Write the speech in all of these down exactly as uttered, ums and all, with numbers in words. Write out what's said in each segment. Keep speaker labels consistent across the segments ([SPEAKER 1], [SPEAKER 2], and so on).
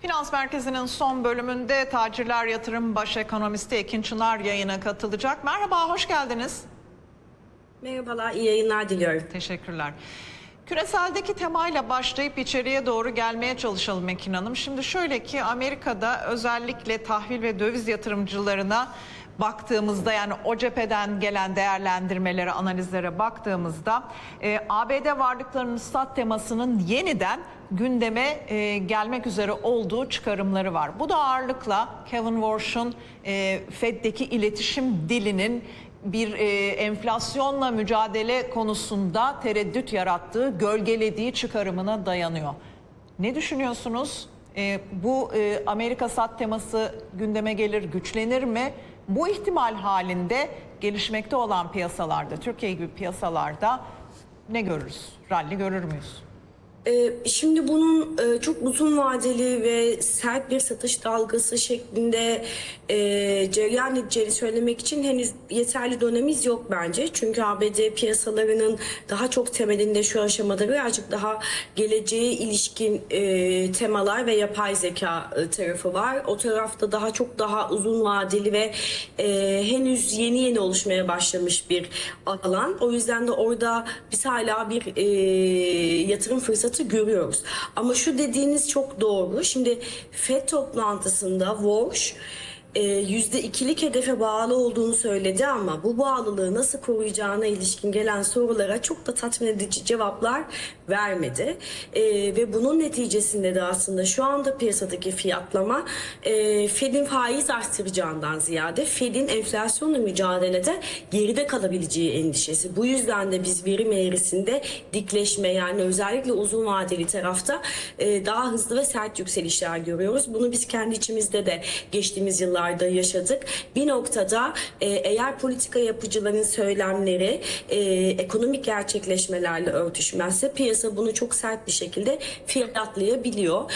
[SPEAKER 1] Finans Merkezi'nin son bölümünde Tacirler Yatırım Baş Ekonomisti Ekin Çınar yayına katılacak. Merhaba, hoş geldiniz.
[SPEAKER 2] Merhabalar, iyi yayınlar diliyorum.
[SPEAKER 1] Teşekkürler. Küreseldeki temayla başlayıp içeriye doğru gelmeye çalışalım Ekin Hanım. Şimdi şöyle ki Amerika'da özellikle tahvil ve döviz yatırımcılarına baktığımızda, yani o cepheden gelen değerlendirmelere, analizlere baktığımızda e, A B D varlıklarının stat temasının yeniden gündeme e, gelmek üzere olduğu çıkarımları var. Bu da ağırlıkla Kevin Warsh'un e, Fed'deki iletişim dilinin bir e, enflasyonla mücadele konusunda tereddüt yarattığı, gölgelediği çıkarımına dayanıyor. Ne düşünüyorsunuz? E, bu e, Amerika sat teması gündeme gelir, güçlenir mi? Bu ihtimal halinde gelişmekte olan piyasalarda, Türkiye gibi piyasalarda ne görürüz? Rally görür müyüz?
[SPEAKER 2] Şimdi bunun çok uzun vadeli ve sert bir satış dalgası şeklinde cereyan edeceğini söylemek için henüz yeterli dönemimiz yok bence. Çünkü A B D piyasalarının daha çok temelinde şu aşamada birazcık daha geleceğe ilişkin temalar ve yapay zeka tarafı var. O tarafta daha çok daha uzun vadeli ve henüz yeni yeni oluşmaya başlamış bir alan. O yüzden de orada biz hala bir yatırım fırsatı görüyoruz. Ama şu dediğiniz çok doğru. Şimdi Fed toplantısında Walsh yüzde ikilik hedefe bağlı olduğunu söyledi ama bu bağlılığı nasıl koruyacağına ilişkin gelen sorulara çok da tatmin edici cevaplar vermedi. E, ve bunun neticesinde de aslında şu anda piyasadaki fiyatlama e, Fed'in faiz arttıracağından ziyade Fed'in enflasyonla mücadelede geride kalabileceği endişesi. Bu yüzden de biz verim eğrisinde dikleşme, yani özellikle uzun vadeli tarafta e, daha hızlı ve sert yükselişler görüyoruz. Bunu biz kendi içimizde de geçtiğimiz yıllar yaşadık. Bir noktada e, eğer politika yapıcıların söylemleri e, ekonomik gerçekleşmelerle örtüşmezse piyasa bunu çok sert bir şekilde fiyatlayabiliyor.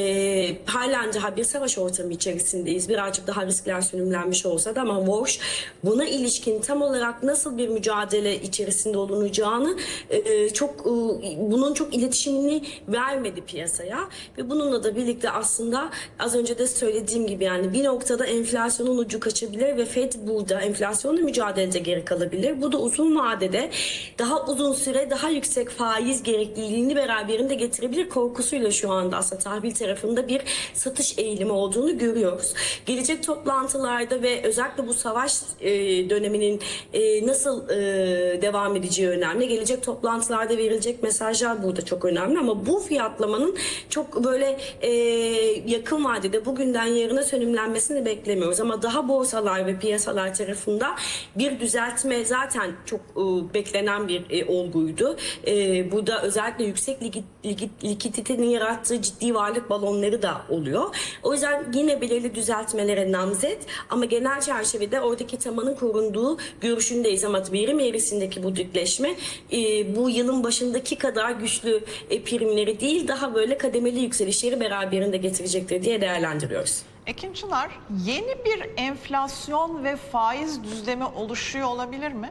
[SPEAKER 2] E, halen daha bir savaş ortamı içerisindeyiz. Birazcık daha riskler sönümlenmiş olsa da ama Walsh buna ilişkin tam olarak nasıl bir mücadele içerisinde olunacağını e, çok e, bunun çok iletişimini vermedi piyasaya ve bununla da birlikte aslında az önce de söylediğim gibi yani bir noktada enflasyonun ucu kaçabilir ve Fed burada enflasyonla mücadelede geri kalabilir. Bu da uzun vadede daha uzun süre daha yüksek faiz gerekliliğini beraberinde getirebilir korkusuyla şu anda aslında tahvil tarafında bir satış eğilimi olduğunu görüyoruz. Gelecek toplantılarda ve özellikle bu savaş e, döneminin e, nasıl e, devam edeceği önemli. Gelecek toplantılarda verilecek mesajlar burada çok önemli ama bu fiyatlamanın çok böyle e, yakın vadede bugünden yarına sönümlenmesini beklemiyoruz. Ama daha borsalar ve piyasalar tarafında bir düzeltme zaten çok e, beklenen bir e, olguydu. E, burada özellikle yüksek likit, likit, likiditenin yarattığı ciddi varlık balonları da oluyor. O yüzden yine belirli düzeltmelere namzet ama genel çerçevede oradaki temanın korunduğu görüşündeyiz. Ama verim eğrisindeki bu dikleşme e, bu yılın başındaki kadar güçlü e, primleri değil, daha böyle kademeli yükselişleri beraberinde getirecektir diye değerlendiriyoruz.
[SPEAKER 1] Ekin Çınar, yeni bir enflasyon ve faiz düzlemi oluşuyor olabilir mi?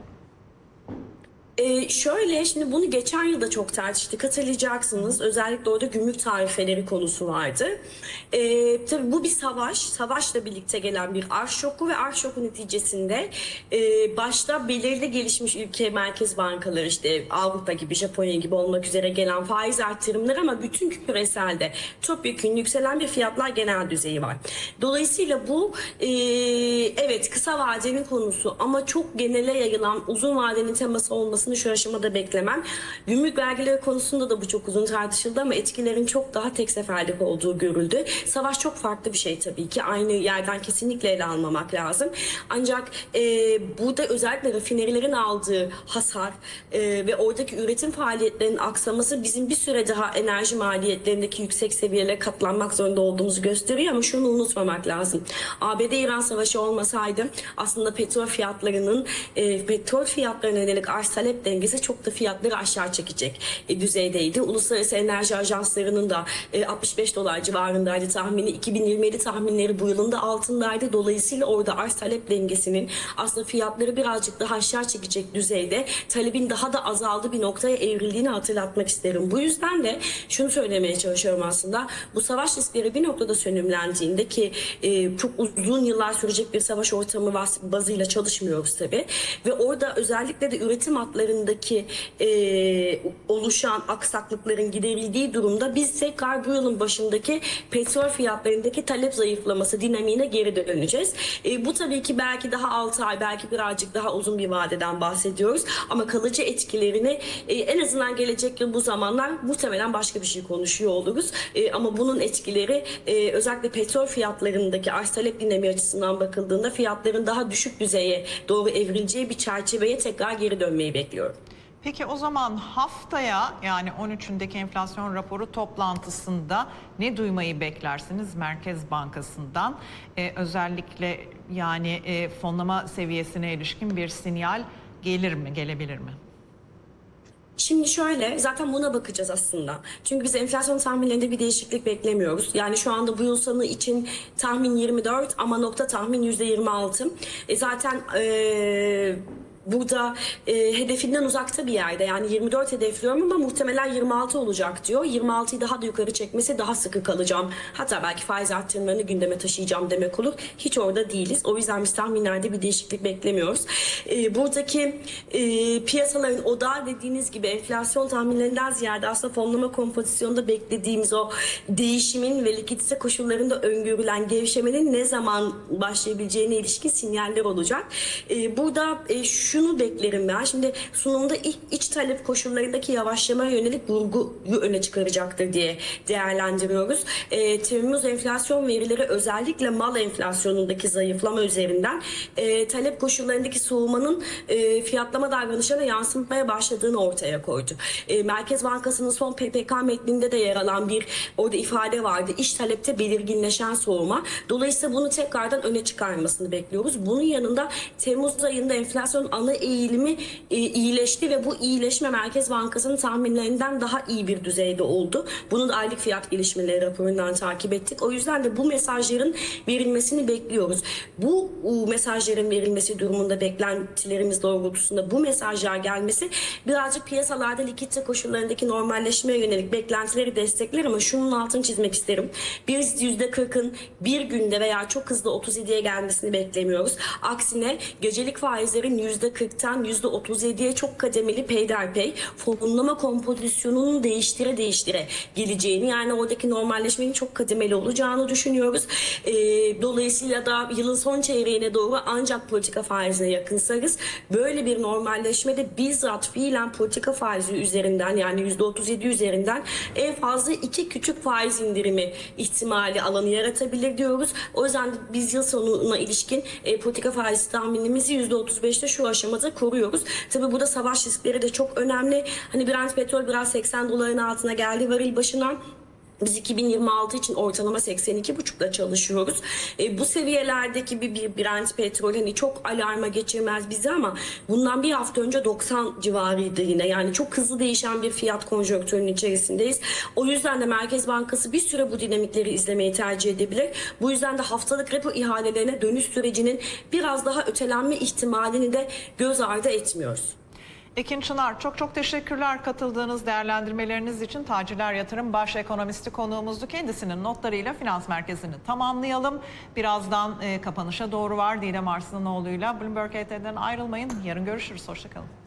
[SPEAKER 2] Ee, şöyle şimdi bunu geçen yılda çok tartıştık, hatırlayacaksınız. Özellikle orada gümrük tarifeleri konusu vardı. Ee, tabii bu bir savaş. Savaşla birlikte gelen bir arz şoku ve arz şoku neticesinde e, başta belirli gelişmiş ülke merkez bankaları, işte Avrupa gibi, Japonya gibi olmak üzere gelen faiz arttırımları ama bütün küreselde topyekün yükselen bir fiyatlar genel düzeyi var. Dolayısıyla bu e, evet kısa vadenin konusu ama çok genele yayılan uzun vadenin teması olması şu aşamada beklemem. Gümrük vergileri konusunda da bu çok uzun tartışıldı ama etkilerin çok daha tek seferlik olduğu görüldü. Savaş çok farklı bir şey tabii ki. Aynı yerden kesinlikle ele almamak lazım. Ancak e, burada özellikle rafinerilerin aldığı hasar e, ve oradaki üretim faaliyetlerinin aksaması bizim bir süre daha enerji maliyetlerindeki yüksek seviyelere katlanmak zorunda olduğumuzu gösteriyor ama şunu unutmamak lazım. A B D-İran savaşı olmasaydı aslında petrol fiyatlarının e, petrol fiyatlarına yönelik arz talep talep dengesi çok da fiyatları aşağı çekecek e, düzeydeydi. Uluslararası Enerji Ajanslarının da e, altmış beş dolar civarındaydı tahmini. iki bin yirmi yedi tahminleri bu yılın da altındaydı. Dolayısıyla orada arz talep dengesinin aslında fiyatları birazcık daha aşağı çekecek düzeyde, talebin daha da azaldığı bir noktaya evrildiğini hatırlatmak isterim. Bu yüzden de şunu söylemeye çalışıyorum aslında. Bu savaş riskleri bir noktada sönümlendiğinde ki e, çok uzun yıllar sürecek bir savaş ortamı bazıyla çalışmıyoruz tabii. Ve orada özellikle de üretim hatlarındaki e, oluşan aksaklıkların giderildiği durumda biz tekrar bu yılın başındaki petrol fiyatlarındaki talep zayıflaması dinamiğine geri döneceğiz. E, bu tabii ki belki daha altı ay, belki birazcık daha uzun bir vadeden bahsediyoruz. Ama kalıcı etkilerini e, en azından gelecek yıl bu zamanlar muhtemelen başka bir şey konuşuyor oluruz. E, ama bunun etkileri e, özellikle petrol fiyatlarındaki arz talep dinamiği açısından bakıldığında fiyatların daha düşük düzeye doğru evrileceği bir çerçeveye tekrar geri dönmeyi bekliyorum.
[SPEAKER 1] Peki o zaman haftaya, yani on üçündeki enflasyon raporu toplantısında ne duymayı beklersiniz Merkez Bankası'ndan? Ee, özellikle yani e, fonlama seviyesine ilişkin bir sinyal gelir mi, gelebilir mi?
[SPEAKER 2] Şimdi şöyle, zaten buna bakacağız aslında. Çünkü biz enflasyon tahminlerinde bir değişiklik beklemiyoruz. Yani şu anda bu yıl sonu için tahmin yirmi dört ama nokta tahmin yüzde yirmi altı. E zaten e, burada e, hedefinden uzakta bir yerde, yani yirmi dört hedefliyorum ama muhtemelen yirmi altı olacak diyor. yirmi altıyı daha da yukarı çekmesi daha sıkı kalacağım. Hatta belki faiz arttırımlarını gündeme taşıyacağım demek olur. Hiç orada değiliz. O yüzden biz tahminlerde bir değişiklik beklemiyoruz. E, buradaki e, piyasaların odağı dediğiniz gibi enflasyon tahminlerinden ziyade aslında fonlama kompozisyonunda beklediğimiz o değişimin ve likidite koşullarında öngörülen gevşemenin ne zaman başlayabileceğine ilişkin sinyaller olacak. E, burada e, şu Şunu beklerim ben. Şimdi sunumda iç talep koşullarındaki yavaşlamaya yönelik vurguyu öne çıkaracaktır diye değerlendiriyoruz. E, Temmuz enflasyon verileri özellikle mal enflasyonundaki zayıflama üzerinden e, talep koşullarındaki soğumanın e, fiyatlama davranışlarına yansımaya başladığını ortaya koydu. E, Merkez Bankası'nın son P P K metninde de yer alan bir orada ifade vardı. İç talepte belirginleşen soğuma. Dolayısıyla bunu tekrardan öne çıkarmasını bekliyoruz. Bunun yanında Temmuz ayında enflasyon ana eğilimi e, iyileşti ve bu iyileşme Merkez Bankası'nın tahminlerinden daha iyi bir düzeyde oldu. Bunu da aylık fiyat gelişmeleri raporundan takip ettik. O yüzden de bu mesajların verilmesini bekliyoruz. Bu e, mesajların verilmesi durumunda beklentilerimiz doğrultusunda bu mesajlar gelmesi birazcık piyasalarda likidite koşullarındaki normalleşmeye yönelik beklentileri destekler ama şunun altını çizmek isterim. Biz yüzde kırkın bir günde veya çok hızlı otuz yediye gelmesini beklemiyoruz. Aksine gecelik faizlerin yüzde kırktan yüzde otuz yediye çok kademeli peyderpey fonlama kompozisyonunu değiştire değiştire geleceğini, yani oradaki normalleşmenin çok kademeli olacağını düşünüyoruz. E, dolayısıyla da yılın son çeyreğine doğru ancak politika faizine yakınsarız. Böyle bir normalleşmede bizzat fiilen politika faizi üzerinden, yani yüzde otuz yedi üzerinden en fazla iki küçük faiz indirimi ihtimali alanı yaratabilir diyoruz. O yüzden biz yıl sonuna ilişkin e, politika faizi tahminimizi yüzde otuz beşte şu aşamada koruyoruz. Tabii burada savaş riskleri de çok önemli. Hani Brent petrol biraz seksen doların altına geldi varil başına. Biz iki bin yirmi altı için ortalama seksen iki buçukla çalışıyoruz. E, bu seviyelerdeki bir, bir Brent petrol hani çok alarma geçirmez bizi ama bundan bir hafta önce doksan civarıydı yine. Yani çok hızlı değişen bir fiyat konjonktürünün içerisindeyiz. O yüzden de Merkez Bankası bir süre bu dinamikleri izlemeyi tercih edebilir. Bu yüzden de haftalık repo ihalelerine dönüş sürecinin biraz daha ötelenme ihtimalini de göz ardı etmiyoruz.
[SPEAKER 1] Ekin Çınar, çok çok teşekkürler katıldığınız değerlendirmeleriniz için. Taciler Yatırım Baş Ekonomisti konuğumuzdu. Kendisinin notlarıyla Finans Merkezi'ni tamamlayalım. Birazdan e, kapanışa doğru var Didem Arslanoğlu'yla. Bloomberg E T'den ayrılmayın. Yarın görüşürüz. Hoşçakalın.